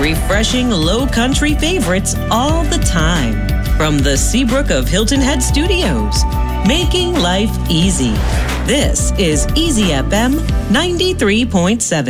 refreshing low country favorites all the time. From the Seabrook of Hilton Head Studios, making life easy. This is Easy FM 93.7.